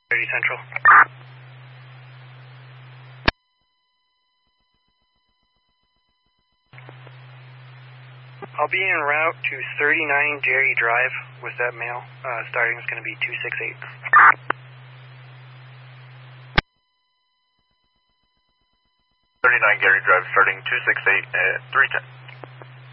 30 Central. I'll be en route to 39 Jerry Drive with that mail. Starting is going to be 268. 39 Gary Drive, starting 268 at 310.